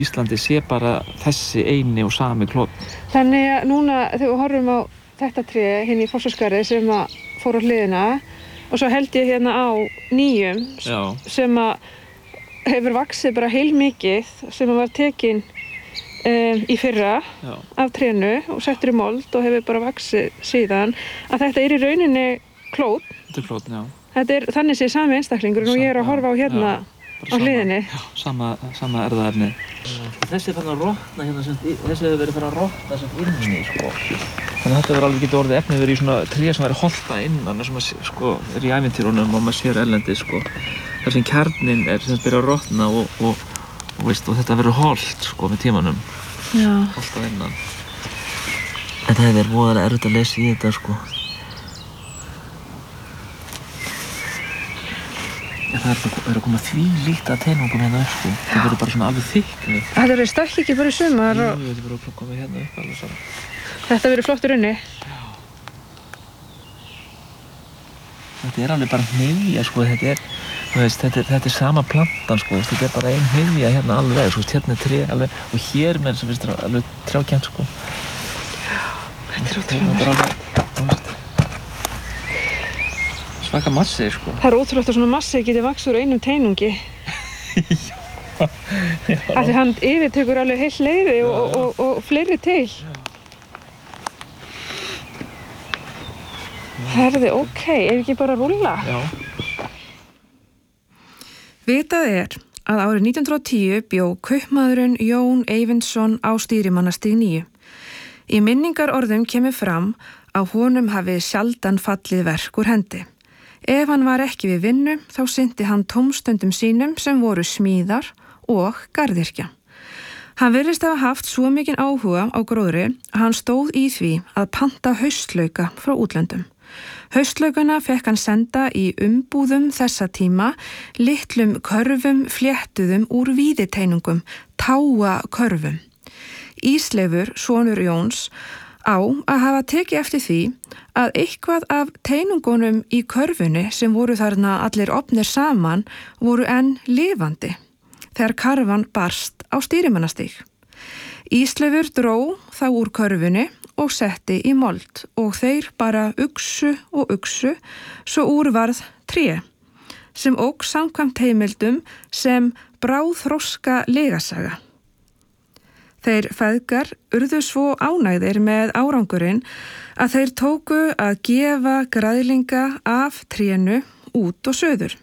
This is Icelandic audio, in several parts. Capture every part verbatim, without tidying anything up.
Íslandi sé bara þessi eini og sami klónn. Þannig að núna þegar við horfum á þetta tré hinn í Fossaskarði sem að fór á hliðina og svo held ég hérna á nýjum Já. sem að hefur vaxið bara heilmikið sem að var tekin um, í fyrra Já. af trénu og settur í mold og hefur bara vaxið síðan að þetta er í rauninni klónn. Þetta er klónn, já. Þetta er þannig sé sami einstaklingur og ég er að horfa á hérna já, á hliðinni. Já, sama, sama erfðaefni. Þessi er fann að rotna hérna, sem, þessi hefur verið fann að rotna sem inni, sko. Þannig að þetta verður alveg getið orðið efnið verið í svona tré sem verður holta innan sem að, sko, er í ævintýrunum og maður sér erlendis, sko. Þar sem kjarninn er sem byrjar að rotna og, og, og, veist, og þetta verður holt, sko, með tímanum. Já. Holta innan. En það hefur voðalega erfitt að lesa í þetta, sko. Það er að, að koma því líkt að teinungum hérna upp, sko. Það verður bara svona alveg þykni. Þetta verður stökk ekki bara í sumar Jú, og... þetta verður að koma hérna upp alveg saman. Þetta verður flottur unni. Já. Þetta er alveg bara hnyðja, sko. Þetta er, þú veist, þetta er, þetta er sama plantan, sko. Þetta er bara ein hnyðja hérna alveg, sko. Hérna er tré alveg, og hér með þess að finnst það alveg trjákent, sko. Já, þetta er ótrúlega. Svaka massi, sko. Það er ótrúlegt að svona massi geti vaxið úr einum teinungi. Já. Já. Af því hann yfirtekur alveg heilt leiði og, og, og, og fleiri til. Já. Herði, ok, ef ekki bara rúlla? Já. Vitað er að árið nítján hundruð og tíu bjó kaupmaðurinn Jón Eyvindsson á Stýrimannastíg níu. Í minningarorðum kemur fram að honum hafi sjaldan fallið verk úr hendi. Ef hann var ekki við vinnu, þá sinnti hann tómstundum sínum sem voru smíðar og garðyrkja. Hann virðist hafa haft svo mikinn áhuga á gróðri að hann stóð í því að panta haustlauka frá útlöndum. Haustlaukana fekk hann senda í umbúðum þessa tíma, litlum körfum fléttuðum úr víðiteinungum, táakörfum. Ísleifur, sonur Jóns, á að hafa tekið eftir því að eitthvað af teinungunum í körfunni sem voru þarna allir opnir saman voru enn lifandi þegar karfan barst á Stýrimannastíg. Ísleifur dró þá úr körfunni og setti í mold og þeir bara uxu og uxu svo úr varð tré sem ók samkvæmt heimildum sem bráðþroska legasaga. Þeir feðgar urðu svo ánægðir með árangurinn að þeir tóku að gefa græðlinga af trénu út og söður.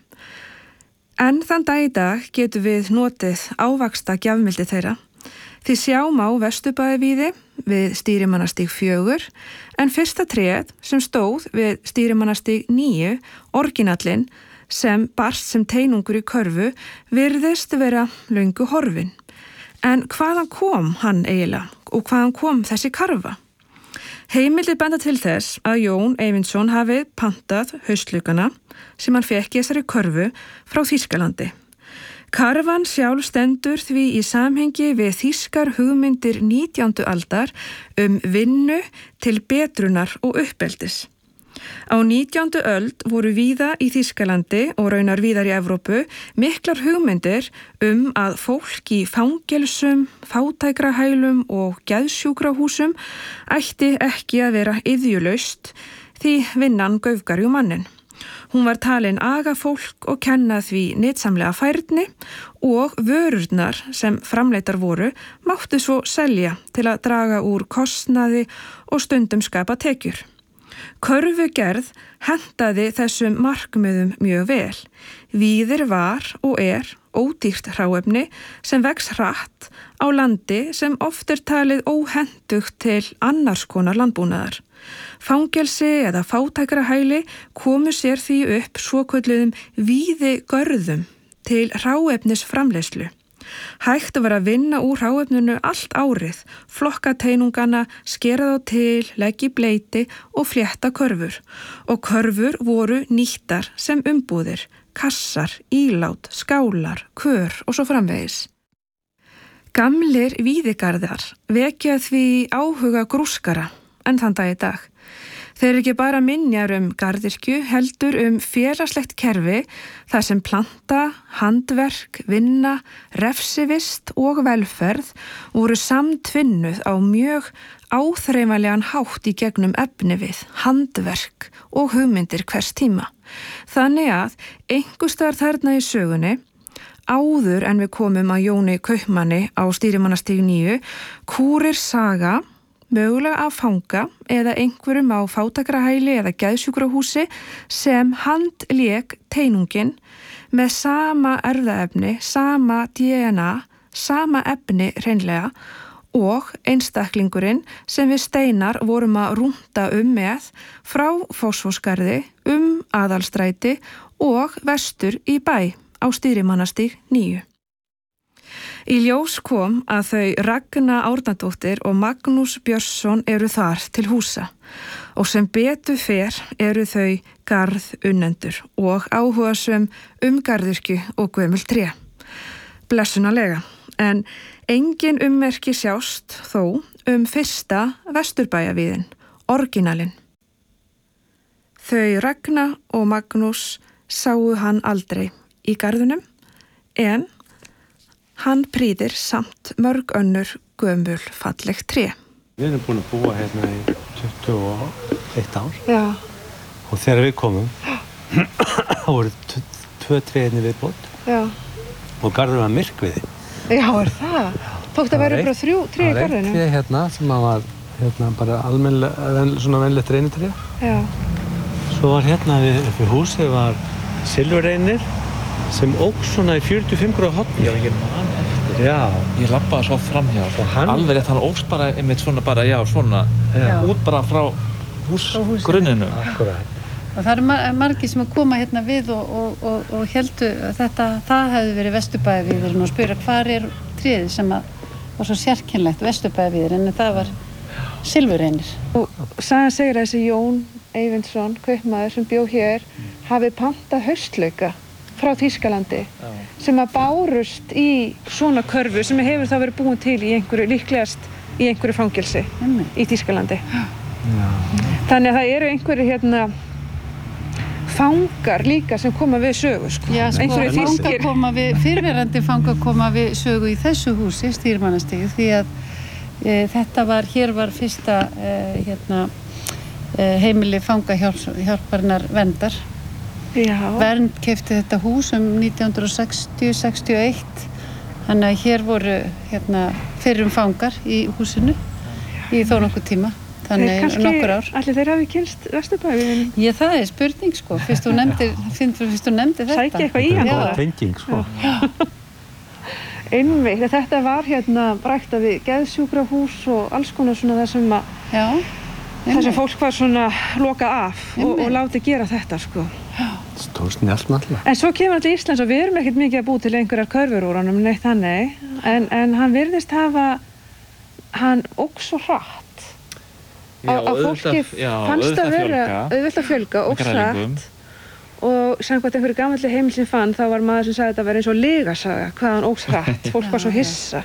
En þann dag í dag getum við notið ávaxta gjafmildi þeirra. Því sjá má Vesturbæjarvíði við Stýrimannastíg fjögur en fyrsta tréð sem stóð við Stýrimannastíg níu, orginallinn sem barst sem teinungur í körfu, virðist vera löngu horfin. En hvaðan kom hann eiginlega og hvaðan kom þessi karfa? Heimildir benda til þess að Jón Eyvindsson hafi pantað haustlaukana sem hann fekk í þessari körfu frá Þýskalandi. Karfan sjálf stendur því í samhengi við þýskar hugmyndir nítjándu aldar um vinnu til betrunar og uppeldis. Á nítjándu öld voru víða í Þýskalandi og raunar víðar í Evrópu miklar hugmyndir um að fólk í fangelsum, fátækrahælum og geðsjúkrahúsum ætti ekki að vera iðjulaust því vinnan gaufgar jú mannin. Hún var talin aga fólk og kenna því nytsamlega færni og vörurnar sem framleitar voru máttu svo selja til að draga úr kostnaði og stundum skapa tekjur. Körfugerð hentaði þessum markmiðum mjög vel. Víðir var og er ódýrt hráefni sem vex hratt á landi sem oft er talið óhentugt til annars konar landbúnaðar. Fangelsi eða fátækrahæli komu sér því upp svokölluðum víðigörðum til hráefnisframleiðslu. Hægt var að vinna úr hráefninu allt árið, flokka teinungana, skera þá til, leggja í bleyti og flétta körfur. Og körfur voru nýttar sem umbúðir, kassar, ílát, skálar, kör og svo framvegis. Gamlir víðigarðar vekja því áhuga grúskara en þann dag í dag. Þeir eru ekki bara minjar um garðyrkju, heldur um félagslegt kerfi þar sem planta, handverk, vinna, refsivist og velferð voru samtvinnuð á mjög áþreifanlegan hátt í gegnum efnivið, handverk og hugmyndir hvers tíma. Þannig að einhvers staðar þarna í sögunni, áður en við komum að Jóni kaupmanni á Stýrimannastíg níu, kúrir saga, mögulega af fanga eða einhverjum á fátakrahæli eða geðsjúkrahúsi sem handlék teinungin með sama erfðaefni, sama D N A, sama efni hreinlega og einstaklingurinn sem við Steinar vorum að rúnda um með frá Fossvogsgarði um Aðalstræti og vestur í bæ á Stýrimannastíg níu. Í ljós kom að þau Ragna Árnadóttir og Magnús Björnsson eru þar til húsa og sem betur fer eru þau garðunnendur og áhugasöm um garðyrkju og gömul tré. Blessunarlega, en engin ummerki sjást þó um fyrsta Vesturbæjavíðin, orginalinn. Þau Ragna og Magnús sáu hann aldrei í garðunum en hann prýðir samt mörg önnur gömul falleg tré. Við erum búin að búa hérna í tuttugu og eitt ár. Já. Og þegar við komum, þá voru tvö tréinni viðbót. Já. Og garður var myrkviði. Já, er það? Tókst að vera bara þrjú tré í garðinu? Það var eitt tré hérna sem var hérna bara almennilega, svona venlegt reynitré. Já. Svo var hérna við, við húsið var silfurreynir sem óks svona í fjörutíu og fimm gráðu horni. Já, ég man eftir. Já. Ég labbaði svo framhjá. Hann... Alveg rétt, hann óks bara einmitt svona bara, já, svona, já. Út bara frá húsgrunninu. Akkurat. Og það eru margir sem að koma hérna við og, og, og, og heldu að þetta, það hefði verið Vesturbæjavíðurinn og spura hvar er tréð sem að var svo sérkennlegt Vesturbæjavíðurinn en það var silfurreynir. Og sagan segir að þessi Jón Eyvindsson, kaupmaður sem bjó hér, hafi pantað haustlauka frá Þýskalandi Já. Sem að bárust í svona körfu sem hefur þá verið búin til í einhverju, líklegast í einhverju fangelsi mm. í Þýskalandi. Já. Þannig að það eru einhverju hérna fangar líka sem koma við sögu, sko. Já, sko, fangar koma við, fyrrverandi fangar koma við sögu í þessu húsi, Stýrimannastíg, því að e, þetta var, hér var fyrsta e, hérna, e, heimili fangahjálparinnar verndar. Já. Vernd keypti þetta hús um nítján hundruð sextíu til sextíu og eitt, þannig að hér voru hérna, fyrrum fangar í húsinu í þó nokkuð tíma. Þannig nokkur ár. Allir þeir hafi kynst Vesturbæjavíðin? Já, það er spurning, sko, fyrst þú nefndir, fyrst þú nefndir þetta. Sækja eitthvað í hann. Það var tenging, sko. Einmitt, þetta var hérna ræktað við geðsjúkrahús og alls konar svona það sem að, já, það sem fólk var svona lokað af og, og látið gera þetta, sko. Stór snjallt náttúrulega. En svo kemur hann til Íslands og við erum ekkert mikið að búa til einhverjar körfur úr honum, neitt þannig, en, en hann virðist hafa, hann óx svo hratt. Já, að fólki fannst að vera auðvelt að fjölga og hratt og samkvæmt einhverju gamalli heimil sem fann þá var maður sem sagði að þetta var eins og lygasaga hvað hann óx hratt, fólk var svo hissa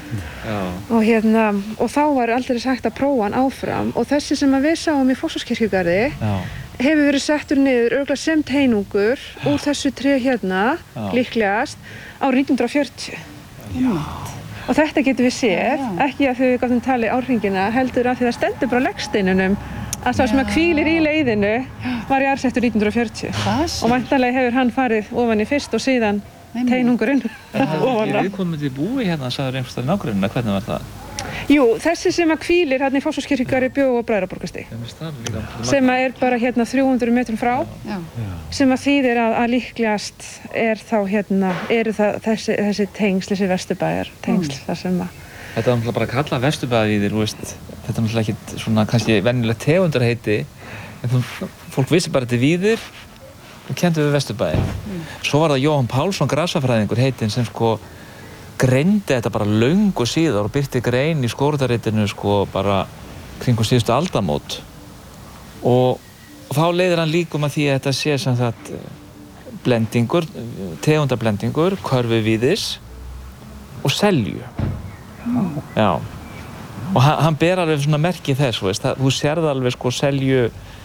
og hérna og þá var aldrei sagt að prófa hann áfram og þessi sem við sáum í Fossvogskirkjugarði hefur verið settur niður örugglega sem teinungur úr þessu tré hérna Já. Líklegast á nítján hundruð og fjörutíu Já. Og þetta getum við séð, ekki að við gáttum tali árhringina, heldur að því það stendur bara á legsteinunum að sá sem að hvílir í leiðinu var jarðsettur nítján hundruð og fjörutíu. Og væntanlega hefur hann farið ofan í fyrst og síðan teinungurinn ofan á. Er viðkomandi búi hérna, sagður einhvers staðar í nágrenninu, hvernig var það? Jú, þessi sem að hvílir hérna í Fossvogskirkjugarði bjó á Bræðraborgarstíg. Sem að er bara hérna þrjú hundruð metrum frá, Já. Sem að þýðir að, að líklegast er þá hérna, eru það þessi, þessi tengsl, þessi Vesturbæjar tengsl mm. þar sem að... Þetta er náttúrulega bara að kalla Vesturbæjavíðir, veist, þetta er náttúrulega ekkert svona kannski venjulegt tegundarheiti, en þú, fólk vissi bara þetta er Víðir og kenndi við Vesturbæjar. Mm. Svo var það Jóhann Pálsson, grasafræðingur heitin sem sko greindi þetta bara löngu síðar og birti grein í skógræktarritinu sko bara kringum síðustu aldamót og, og þá leiðir hann líkum að því að þetta sé sem sagt blendingur, tegundablendingur, körfuvíðis og selju. Mm. Já. Og hann, hann ber alveg svona merki þess, veist, það, þú sérð alveg sko selju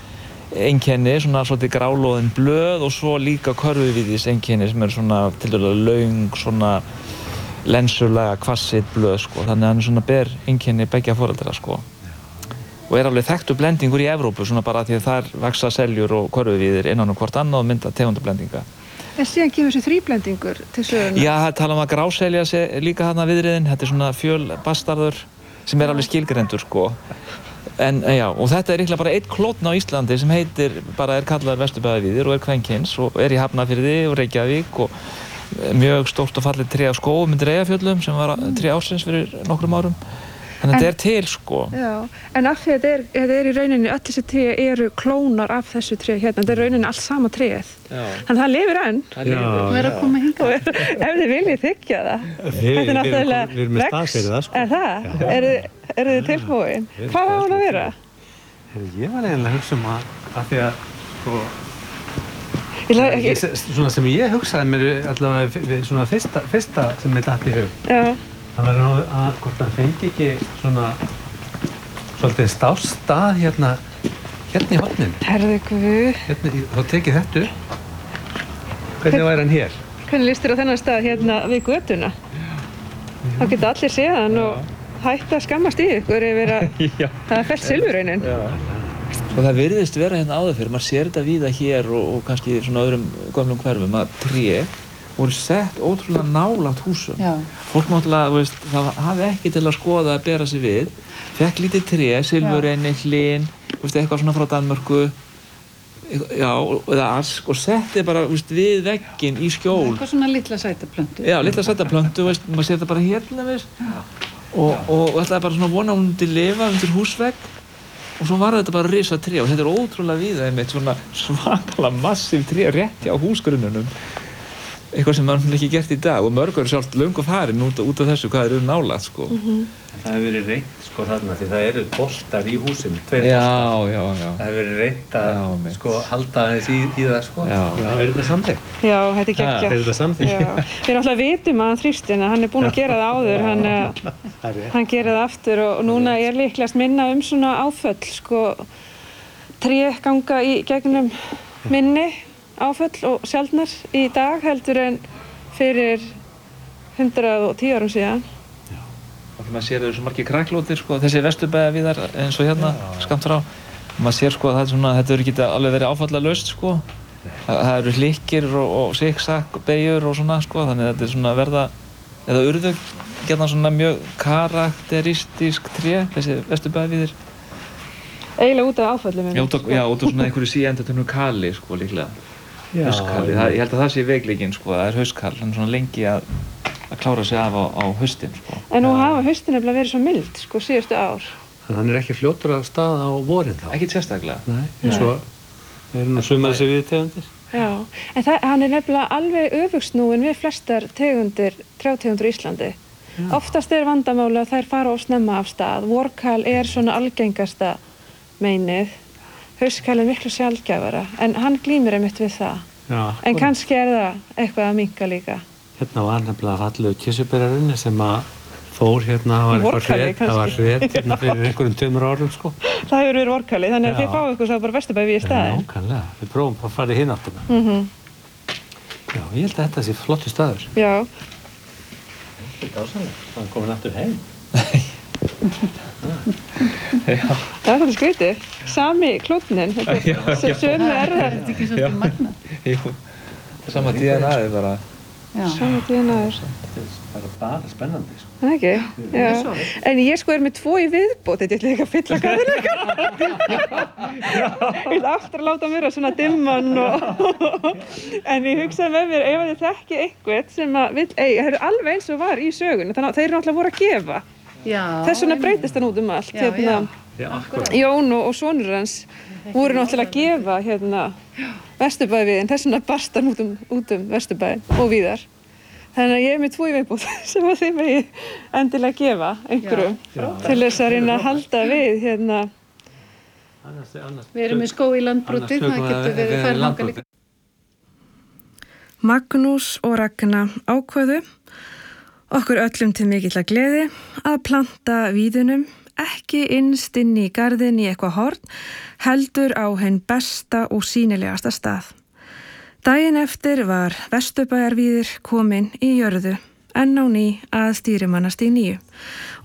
einkenni, svona svolítið grálóðin blöð og svo líka körfuvíðis einkenni sem er svona tildulega löng, svona lensulega hvassitt blöð sko, þannig að hann er svona ber einkenni beggja foreldra sko. Og er alveg þekktur blendingur í Evrópu, svona bara því að þar vaxa seljur og körfuvíðir innan og hvort annað og mynda tegundablendinga. En síðan kemur þessi þríblendingur til söguna? Já, það tala um að gráselja sé líka þarna viðriðin, þetta er svona fjölbastarður sem er alveg skilgreindur sko. En já, og þetta er líklega bara einn klónn á Íslandi sem heitir, bara er kallaður Vesturbæjarvíðir og er kvenkyns og er í Hafnarfirði og Reykjavík og mjög stórt og fallið tré af skógum undir Eyjafjöllum sem var tré ársins fyrir nokkrum árum. Þannig að þetta er til sko. Já, en af því að þetta er, þetta er í rauninni, öll þessi tré eru klónar af þessu tré hérna, þetta er í rauninni allt sama tréð. Þannig að það lifir enn. Það lifir. Það er að koma hingað. Ef þið viljið þykja það. Við erum með stað fyrir það sko. Er það? Eru er þið tilbúin? Hvað á hann að vera? Ég var eiginlega að hugsa um að, að því að, sko, Ég, ég, svona sem ég hugsaði mér allavega svona fyrsta, fyrsta sem mér datt í hug. Já. Það var að, að hvort hann fengi ekki svona svolítið stástað hérna hérna í horninu. Herðu guð. Hérna, í- þá tekið þetta upp. Hvernig væri hann hér? Hvernig líst þér á þennan stað hérna við götuna? Þá geta allir séð hann og hætta að skammast í ykkur yfir að Já. það er fellt silfurraunin. Og það virðist vera hérna áður fyrir, maður sér þetta víða hér og, og kannski svona öðrum gömlum hverfum að tré voru sett ótrúlega nálægt húsum. Já. Fólk náttúrulega, þú veist, það hafði ekki til að skoða að bera sig við. Fekk lítið tré, silfurreini, hlyn, þú veist, eitthvað svona frá Danmörku, já, eða ask og setti bara, þú veist, við vegginn í skjól. Eitthvað svona litla sætaplöntu. Já, litla sætaplöntu, þú veist, maður sér þetta bara hérna, veist, og, og, og ætlaði bara svona vona að hún myndi lifa undir húsvegg. Og svo var þetta bara risa tré og þetta er ótrúlega víða einmitt svona svakalega massív tré rétt hjá húsgrunnunum. Eitthvað sem maður ekki gert í dag og mörg eru sjálft löngu farin út, út af þessu hvað þeir eru nálægt sko. Mm-hmm. Það hefur verið reynt sko þarna því það eru boltar í húsinu, tveir Já, boltar. já, já. Það hefur verið reynt að Já, mitt. sko halda aðeins í, í það sko. Já. Er þetta samþykkt? Já, þetta er geggjað. Er þetta samþykkt? Já. Við náttúrulega vitum að hann þrýstin að hann er búinn að gera það áður, hann, eh, Það er rétt. hann gerir það aftur og, og núna er líklegast minna um svona áföll, sko, tré ganga í gegnum minni áföll og sjaldnar í dag heldur en fyrir hundrað og tíu árum síðan. Og maður sér þau svo margir kræklótir sko, þessi Vesturbæjarvíðar eins og hérna skammt frá. Og maður sér sko að það er svona, þetta hefur ekki alveg verið áfallalaust sko. Það, það eru hlykkir og, og siksak beygjur og svona sko, þannig að þetta er svona verða, eða urðu gætna svona mjög karakteristísk tré, þessi Vesturbæjarvíðir. Eiginlega út af áföllum. Já, út af, já, út af svona einhverju síendurtöknu kali sko líklega. Já, Hauskali, það, ég held að það sé veikleikinn sko, það er hauskal, hann er svona lengi að, að klára sig af á, á haustin sko. En nú hafa haustin nefnilega verið svo mild, sko, síðustu ár. Þannig að hann er ekki fljótur af stað á vorin þá. Ekkert sérstaklega. Nei, eins og við erum nú sumar þessi viðtegundir. Já, en það, hann er nefnilega alveg öfugsnúinn við flestar tegundir, trjátegundir í Íslandi. Já. Oftast er vandamáli að þær fara of snemma af stað. Vorkal er svona algengasta meinið. Hauskal er miklu sjaldgæfara, en hann glímir einmitt við það. Já. En kannski er það eitthvað að minnka líka. Hérna var nefnilega fallegu kirsuberjarunni sem að fór hérna, það var Vorkali, eitthvað hret, það var kannski. hret hérna fyrir einhverjum tveimur árum sko. Það hefur verið vorkali, þannig að Já. þið fáið ykkur svo bara Vesturbæjarvíð í staðinn. Nákvæmlega, við prófum bara að fara í hinn áttuna. Mm Já, ég held að þetta sé flottur staður. Já, Þetta er ásanlega. Það er komin aftur heim. það er svolítið skrítið. Sami klónnin, sömu erðar. Þetta er ekki svolítið magna. Jú, sama D N A-ið bara. Já. Sami D N A-ður. Þetta er bara bara spennandi sko. Það ekki? Já. En ég sko er með tvo í viðbót, þetta er ekki að fylla garðinu eitthvað. Ég vil aftur að láta mér að svona dimman og... En ég hugsaði með mér, ef þið þekki einhvern sem að vill eiga, það er alveg eins og var í sögunni, þannig að þeir eru náttúrulega voru að gefa. Já. Þess vegna breytist hann út um allt. Já, Hérna, Já, akkurat. Jón og, og sonur hans voru náttúrulega að gefa hérna Vesturbæjarvíðin, þess vegna barst hann út um, út um Vesturbæinn og víðar. Þannig að ég er með tvo í viðbót sem að þið megi endilega gefa einhverjum Já, já. til þess að reyna að halda við hérna. Annars, annars, Við erum með skó í landbroti, það getur verið færð hanga líka. Magnús og Ragna ákváðu okkur öllum til mikilla gleði að planta víðunum ekki innst inn í garðin í eitthvað horn, heldur á hinn besta og sýnilegasta stað. Daginn eftir var Vesturbæjarvíðir kominn í jörðu, enn á ný að Stýrimannastíg níu